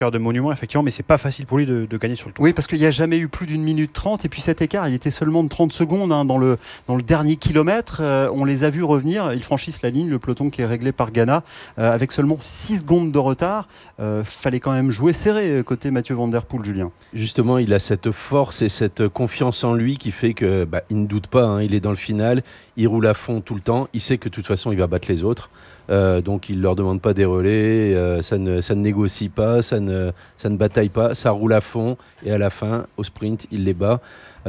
de monument effectivement, mais c'est pas facile pour lui de gagner sur le tour. Oui, parce qu'il n'y a jamais eu plus d'une minute 30 et puis cet écart il était seulement de 30 secondes dans le dernier kilomètre. On les a vus revenir, ils franchissent la ligne, le peloton qui est réglé par Ganna avec seulement 6 secondes de retard. Fallait quand même jouer serré côté Mathieu Van Der Poel, Julien. Justement, il a cette force et cette confiance en lui qui fait que il ne doute pas, il est dans le final, il roule à fond tout le temps, il sait que de toute façon il va battre les autres. Donc il ne leur demande pas des relais, ça ne négocie pas, ça ne bataille pas, ça roule à fond et à la fin, au sprint, il les bat.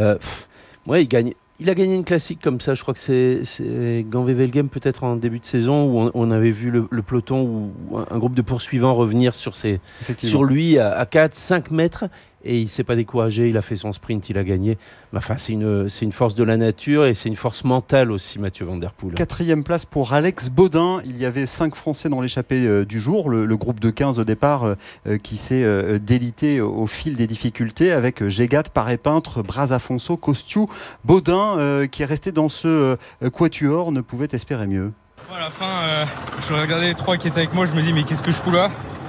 Il gagne. Il a gagné une classique comme ça, je crois que c'est Gand-Wevelgem peut-être en début de saison où on avait vu le peloton ou un groupe de poursuivants revenir sur lui à 4-5 mètres et il ne s'est pas découragé, il a fait son sprint, il a gagné. C'est une force de la nature et c'est une force mentale aussi, Mathieu Van Der Poel. 4e place pour Alex Baudin. Il y avait 5 Français dans l'échappée du jour. Le groupe de 15 au départ qui s'est délité au fil des difficultés avec Gégat, Paré-Peintre, Braz-Afonso, Costiu. Baudin qui est resté dans ce quatuor ne pouvait espérer mieux. À la fin, je regardais les 3 qui étaient avec moi, je me dis mais qu'est-ce que je fous là ?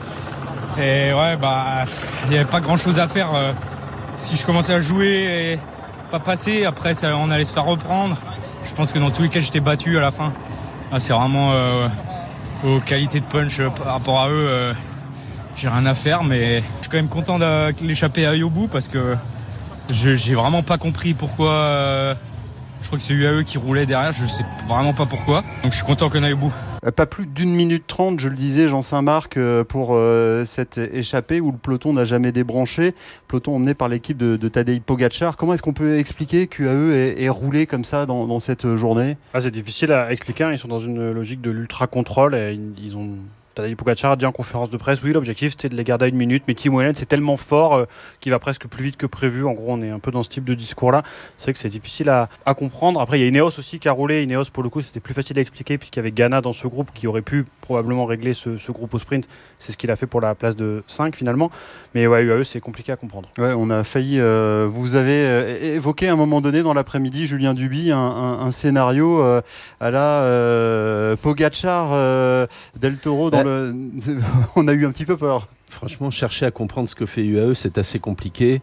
Et il n'y avait pas grand chose à faire. Si je commençais à jouer et pas passer, après on allait se faire reprendre. Je pense que dans tous les cas j'étais battu à la fin. C'est vraiment aux qualités de punch par rapport à eux, j'ai rien à faire, mais je suis quand même content de l'échapper à eux au bout parce que j'ai vraiment pas compris pourquoi. Je crois que c'est UAE qui roulait derrière, je sais vraiment pas pourquoi. Donc je suis content qu'on aille au bout. Pas plus d'1 minute 30, je le disais, Jean Saint-Marc, pour cette échappée où le peloton n'a jamais débranché. Peloton emmené par l'équipe de Tadej Pogačar. Comment est-ce qu'on peut expliquer qu'UAE ait roulé comme ça dans cette journée ? C'est difficile à expliquer, ils sont dans une logique de l'ultra-contrôle et ils ont... Tadej Pogačar a dit en conférence de presse, oui, l'objectif c'était de les garder à 1 minute, mais Tim Wellens c'est tellement fort qu'il va presque plus vite que prévu. En gros, on est un peu dans ce type de discours-là. C'est vrai que c'est difficile à comprendre. Après, il y a Ineos aussi qui a roulé. Ineos, pour le coup, c'était plus facile à expliquer puisqu'il y avait Ganna dans ce groupe qui aurait pu probablement régler ce groupe au sprint. C'est ce qu'il a fait pour la place de 5 finalement. Mais UAE, c'est compliqué à comprendre. Ouais, on a failli. Vous avez évoqué à un moment donné dans l'après-midi, Julien Duby, un scénario à la Pogačar, Del Toro on a eu un petit peu peur. Franchement, chercher à comprendre ce que fait UAE, c'est assez compliqué.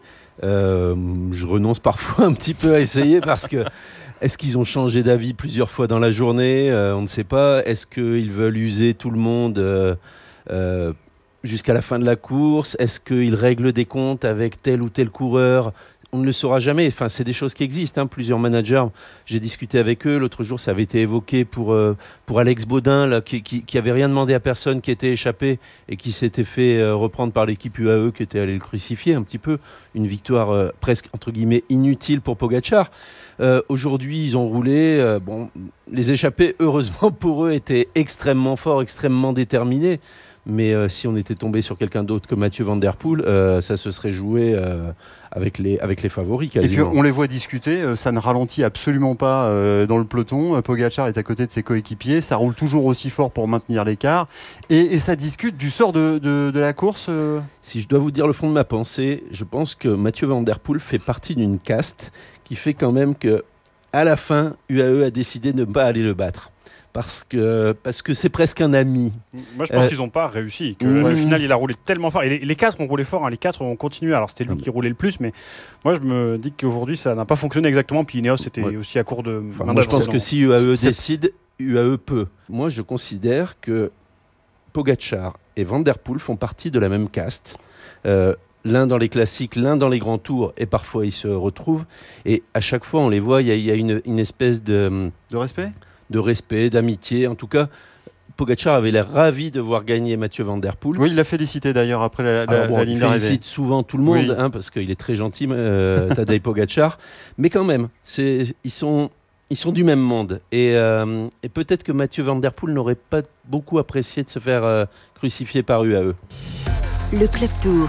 Je renonce parfois un petit peu à essayer parce que est-ce qu'ils ont changé d'avis plusieurs fois dans la journée ? On ne sait pas. Est-ce qu'ils veulent user tout le monde jusqu'à la fin de la course ? Est-ce qu'ils règlent des comptes avec tel ou tel coureur ? On ne le saura jamais. Enfin, c'est des choses qui existent. Plusieurs managers, j'ai discuté avec eux. L'autre jour, ça avait été évoqué pour Alex Baudin, là, qui avait rien demandé à personne, qui était échappé et qui s'était fait reprendre par l'équipe UAE, qui était allé le crucifier un petit peu. Une victoire presque, entre guillemets, inutile pour Pogačar. Aujourd'hui, ils ont roulé. Les échappés, heureusement pour eux, étaient extrêmement forts, extrêmement déterminés. Mais si on était tombé sur quelqu'un d'autre que Mathieu Van Der Poel, ça se serait joué avec les favoris quasiment. Et puis on les voit discuter, ça ne ralentit absolument pas dans le peloton. Pogačar est à côté de ses coéquipiers, ça roule toujours aussi fort pour maintenir l'écart. Et ça discute du sort de la course. Si je dois vous dire le fond de ma pensée, je pense que Mathieu Van Der Poel fait partie d'une caste qui fait quand même que à la fin, UAE a décidé de ne pas aller le battre. Parce que c'est presque un ami. Moi, je pense qu'ils n'ont pas réussi. Le final, il a roulé tellement fort. Et les 4 ont roulé fort. Les 4 ont continué. Alors, c'était lui qui roulait le plus. Mais moi, je me dis qu'aujourd'hui, ça n'a pas fonctionné exactement. Puis Ineos était aussi à court de... moi, je pense que si UAE décide, UAE peut. Moi, je considère que Pogačar et Van Der Poel font partie de la même caste. L'un dans les classiques, l'un dans les grands tours. Et parfois, ils se retrouvent. Et à chaque fois, on les voit, il y a une espèce de... De respect ? De respect, d'amitié. En tout cas, Pogačar avait l'air ravi de voir gagner Mathieu Van Der Poel. Oui, il l'a félicité d'ailleurs après la ligne d'arrivée. Il félicite souvent tout le monde, parce qu'il est très gentil, Tadej Pogačar. Mais quand même, ils sont du même monde. Et peut-être que Mathieu Van Der Poel n'aurait pas beaucoup apprécié de se faire crucifier par UAE. Le Club Tour.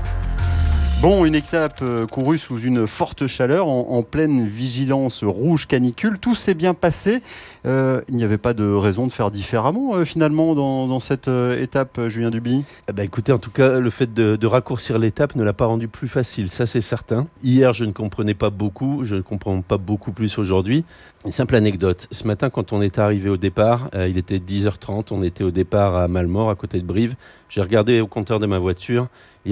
Bon, une étape courue sous une forte chaleur, en pleine vigilance rouge canicule. Tout s'est bien passé. Il n'y avait pas de raison de faire différemment, finalement, dans cette étape, Julien Duby. Écoutez, en tout cas, le fait de raccourcir l'étape ne l'a pas rendu plus facile, ça c'est certain. Hier, je ne comprenais pas beaucoup, je ne comprends pas beaucoup plus aujourd'hui. Une simple anecdote. Ce matin, quand on est arrivé au départ, il était 10h30, on était au départ à Malmort, à côté de Brive. J'ai regardé au compteur de ma voiture.